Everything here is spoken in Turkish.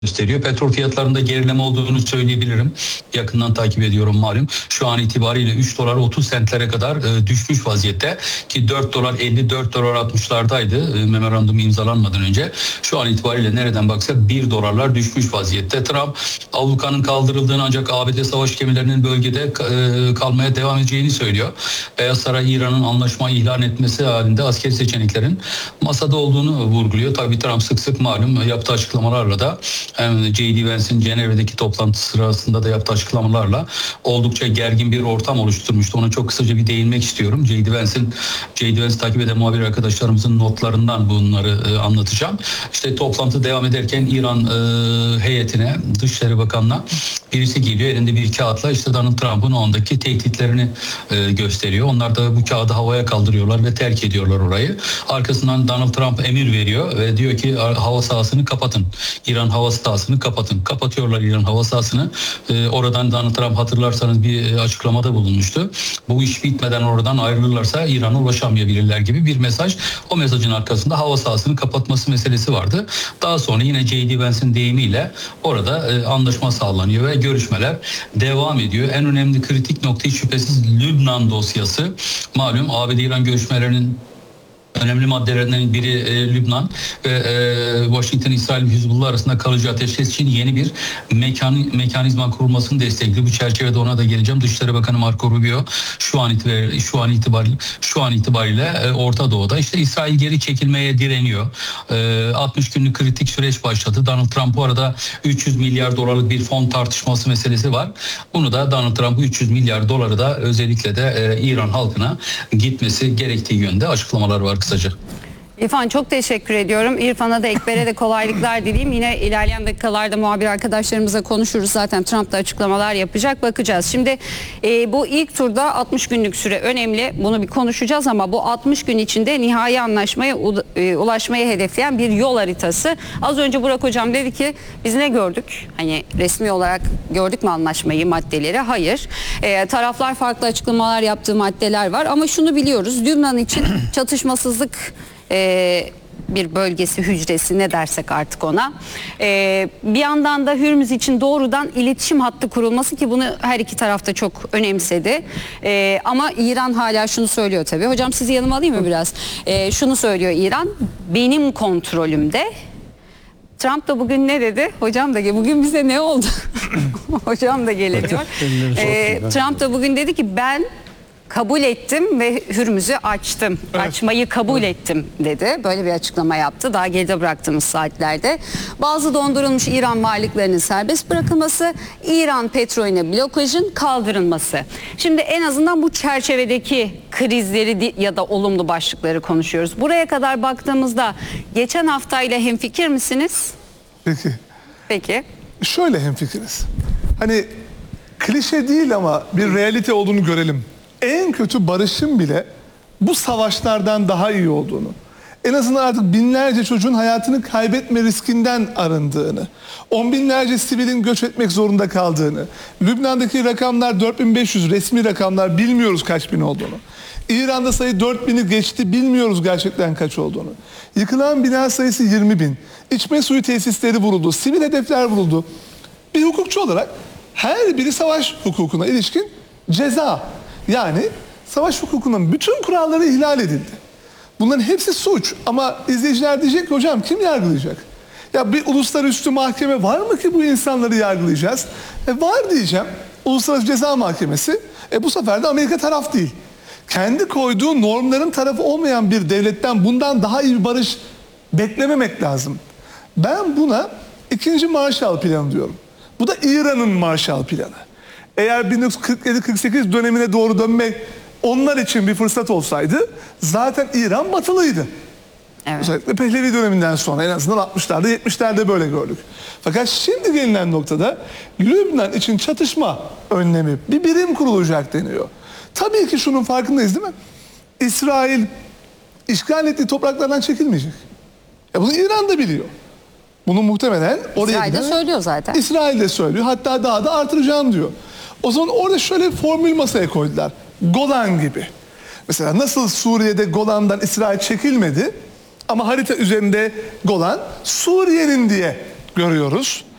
gösteriyor. Petrol fiyatlarında gerileme olduğunu söyleyebilirim. Yakından takip ediyorum malum. Şu an itibariyle 3 dolar 30 sentlere kadar düşmüş vaziyette ki 4 dolar 50 4 dolar 60'lardaydı memorandum imzalanmadan önce. Şu an itibariyle nereden baksak 1 dolarlar düşmüş vaziyette. Trump ablukanın kaldırıldığını ancak ABD savaş gemilerinin bölgede kalmaya devam edeceğini söylüyor. Beyaz Saray İran'ın anlaşma ilan etmesi halinde askeri seçeneklerin masada olduğunu vurguluyor. Tabii Trump sık sık malum yaptığı açıklamalarla da hem J.D. Vance'in Cenevre'deki toplantı sırasında da yaptığı açıklamalarla oldukça gergin bir ortam oluşturmuştu. Ona çok kısaca bir değinmek istiyorum. J.D. Vance takip eden muhabir arkadaşlarımızın notlarından bunları anlatacağım. İşte toplantı devam ederken İran heyetine, Dışişleri Bakanı'na birisi geliyor. Elinde bir kağıtla işte Donald Trump'ın ondaki tehditlerini gösteriyor. Onlar da bu kağıdı havaya kaldırıyorlar ve terk ediyorlar orayı. Arkasından Donald Trump emir veriyor ve diyor ki hava sahasını kapatın. İran hava sahasını kapatın. Kapatıyorlar İran hava sahasını. Oradan Donald Trump hatırlarsanız bir açıklamada bulunmuştu. Bu iş bitmeden oradan ayrılırlarsa İran'a ulaşamayabilirler gibi bir mesaj. O mesajın arkasında hava sahasını kapatması meselesi vardı. Daha sonra yine J.D. Vance'in deyimiyle orada anlaşma sağlanıyor ve görüşmeler devam ediyor. En önemli kritik nokta hiç şüphesiz Lübnan dosyası. Malum ABD-İran görüşmelerinin önemli maddelerinden biri Lübnan ve Washington, İsrail ve Hizbullah arasında kalıcı ateşkes için yeni bir mekanizma kurulmasını destekliyor. Bu çerçevede ona da geleceğim. Dışişleri Bakanı Marco Rubio şu an itibariyle Orta Doğu'da işte İsrail geri çekilmeye direniyor. 60 günlük kritik süreç başladı. Donald Trump bu arada 300 milyar dolarlık bir fon tartışması meselesi var. Bunu da Donald Trump 300 milyar doları da özellikle de İran halkına gitmesi gerektiği yönde açıklamalar var kısaca. İrfan çok teşekkür ediyorum. İrfan'a da Ekber'e de kolaylıklar dileyim. Yine ilerleyen dakikalarda muhabir arkadaşlarımızla konuşuruz. Zaten Trump da açıklamalar yapacak. Bakacağız. Şimdi bu ilk turda 60 günlük süre önemli. Bunu bir konuşacağız ama bu 60 gün içinde nihai anlaşmaya ulaşmayı hedefleyen bir yol haritası. Az önce Burak Hocam dedi ki biz ne gördük? Hani resmi olarak gördük mü anlaşmayı, maddeleri? Hayır. Taraflar farklı açıklamalar yaptığı maddeler var ama şunu biliyoruz. Lübnan için çatışmasızlık bir bölgesi, hücresi ne dersek artık ona. Bir yandan da Hürmüz için doğrudan iletişim hattı kurulması ki bunu her iki tarafta çok önemsedi. Ama İran hala şunu söylüyor tabii. Hocam sizi yanıma alayım mı biraz? Şunu söylüyor İran, benim kontrolümde. Trump da bugün ne dedi? Hocam da bugün bize ne oldu? Hocam da gelemiyor. Trump da bugün dedi ki ben kabul ettim ve Hürmüz'ü açtım. Evet. Açmayı kabul ettim dedi. Böyle bir açıklama yaptı. Daha geride bıraktığımız saatlerde. Bazı dondurulmuş İran varlıklarının serbest bırakılması, İran petrolüne blokajın kaldırılması. Şimdi en azından bu çerçevedeki krizleri ya da olumlu başlıkları konuşuyoruz. Buraya kadar baktığımızda geçen haftayla hemfikir misiniz? Peki. Şöyle hemfikiriz. Hani klişe değil ama bir realite olduğunu görelim. En kötü barışın bile bu savaşlardan daha iyi olduğunu, en azından artık binlerce çocuğun hayatını kaybetme riskinden arındığını, on binlerce sivilin göç etmek zorunda kaldığını, Lübnan'daki rakamlar 4500 resmi rakamlar, bilmiyoruz kaç bin olduğunu. İran'da sayı 4000'i geçti, bilmiyoruz gerçekten kaç olduğunu. Yıkılan bina sayısı 20.000, içme suyu tesisleri vuruldu, sivil hedefler vuruldu. Bir hukukçu olarak her biri savaş hukukuna ilişkin ceza. Yani savaş hukukunun bütün kuralları ihlal edildi. Bunların hepsi suç ama izleyiciler diyecek ki hocam kim yargılayacak? Ya bir uluslararası mahkeme var mı ki bu insanları yargılayacağız? Var diyeceğim. Uluslararası Ceza Mahkemesi. Bu sefer de Amerika taraf değil. Kendi koyduğu normların tarafı olmayan bir devletten bundan daha iyi bir barış beklememek lazım. Ben buna ikinci Marshall Planı diyorum. Bu da İran'ın Marshall Planı. Eğer 1947-48 dönemine doğru dönmek onlar için bir fırsat olsaydı zaten İran batılıydı. Evet. Özellikle Pehlevi döneminden sonra en azından 60'larda 70'lerde böyle gördük. Fakat şimdi gelinen noktada Lübnan için çatışma önlemi bir birim kurulacak deniyor. Tabii ki şunun farkındayız değil mi? İsrail işgal ettiği topraklardan çekilmeyecek. Bunu İran da biliyor. Bunu muhtemelen oraya İsrail de söylüyor zaten. İsrail de söylüyor. Hatta daha da artıracağım diyor. O zaman orada şöyle bir formül masaya koydular. Golan gibi. Mesela nasıl Suriye'de Golan'dan İsrail çekilmedi ama harita üzerinde Golan Suriye'nin diye görüyoruz.